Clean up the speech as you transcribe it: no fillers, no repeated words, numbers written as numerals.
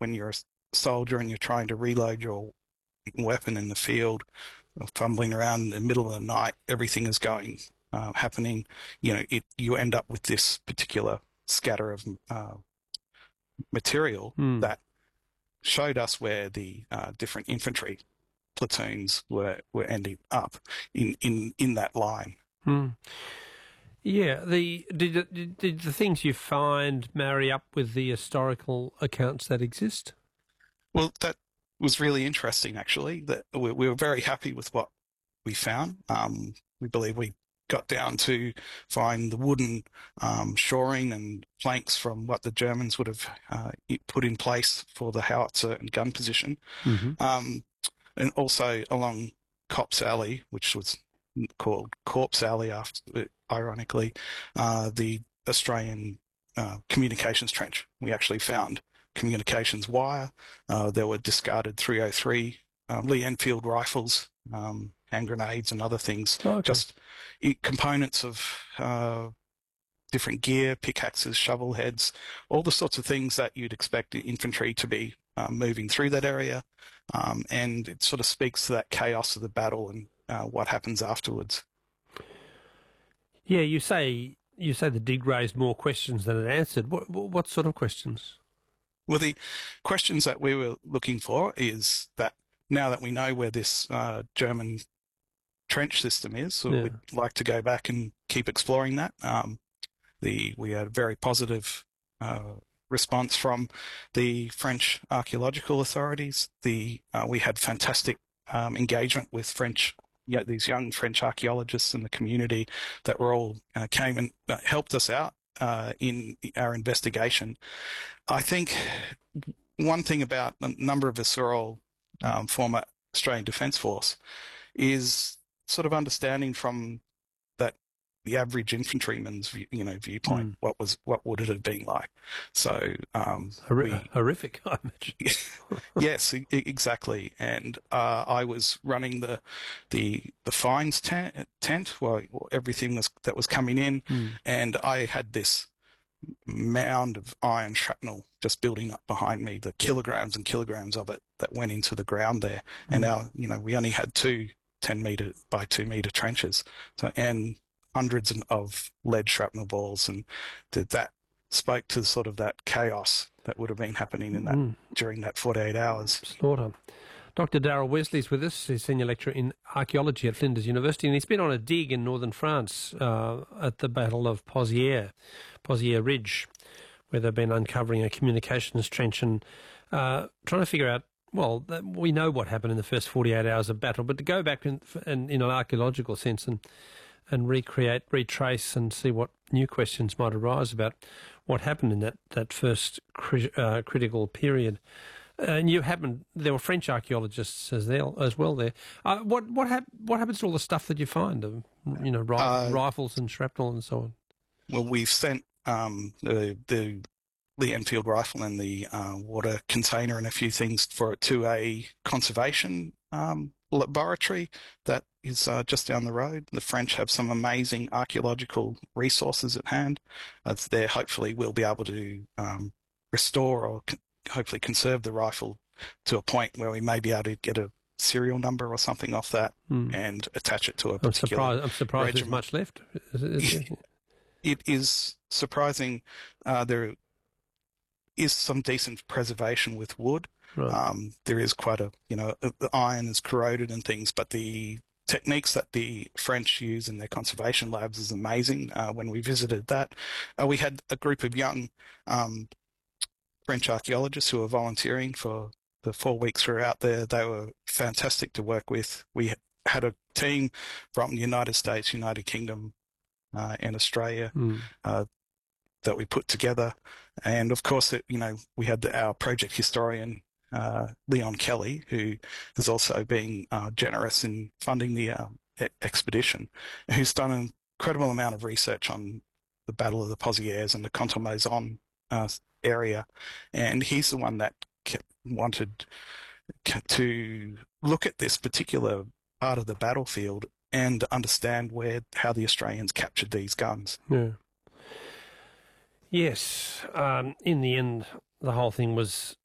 when you're a soldier and you're trying to reload your weapon in the field, or fumbling around in the middle of the night, everything is happening. You end up with this particular scatter of material that showed us where the different infantry platoons were ending up in that line. Yeah, did the things you find marry up with the historical accounts that exist? Well, that was really interesting, actually. That we were very happy with what we found. We believe we got down to find the wooden shoring and planks from what the Germans would have put in place for the howitzer and gun position. And also along Copp's Alley, which was called Corpse Alley after, ironically, the Australian communications trench. We actually found communications wire. There were discarded 303 Lee Enfield rifles, hand grenades and other things. Just components of different gear, pickaxes, shovel heads, all the sorts of things that you'd expect infantry to be moving through that area. And it sort of speaks to that chaos of the battle and what happens afterwards. Yeah, you say the dig raised more questions than it answered. What sort of questions? Well, the questions that we were looking for is that now that we know where this German trench system is, so we'd like to go back and keep exploring that. We had a very positive response from the French archaeological authorities. We had fantastic engagement with these young French archaeologists in the community that were all came and helped us out in our investigation. I think one thing about a number of us are all former Australian Defence Force is sort of understanding from that the average infantryman's viewpoint what would it have been like. So horrific, I imagine. Yes, exactly. And I was running the fines tent while everything that was coming in, and I had this mound of iron shrapnel just building up behind me, the kilograms and kilograms of it that went into the ground there. And we only had two 10-metre by 2-metre trenches, and hundreds of lead shrapnel balls, and that spoke to sort of that chaos that would have been happening in that during that 48 hours. Slaughter. Dr. Darryl Wesley's with us. He's Senior Lecturer in Archaeology at Flinders University, and he's been on a dig in northern France at the Battle of Pozières Ridge, where they've been uncovering a communications trench and trying to figure out, well, we know what happened in the first 48 hours of battle, but to go back in an archaeological sense and retrace and see what new questions might arise about what happened in that first critical period. And there were French archaeologists as well there. What happens to all the stuff that you find? Rifles and shrapnel and so on. Well, we've sent the Enfield rifle and the water container and a few things to a conservation laboratory that is just down the road. The French have some amazing archaeological resources at hand. There, hopefully, we'll be able to restore or hopefully conserve the rifle to a point where we may be able to get a serial number or something off that and attach it to a particular I'm surprised regiment. There's much left. It is surprising. There is some decent preservation with wood. Right. There is quite the iron is corroded and things, but the techniques that the French use in their conservation labs is amazing. When we visited that, we had a group of young French archaeologists who were volunteering for the 4 weeks we were out there. They were fantastic to work with. We had a team from the United States, United Kingdom, and Australia that we put together. And of course, we had our project historian, Leon Kelly, who has also been generous in funding the expedition, who's done an incredible amount of research on the Battle of the Pozières and the Contalmaison area. And he's the one that wanted to look at this particular part of the battlefield and understand how the Australians captured these guns. Yeah. Yes. In the end, the whole thing was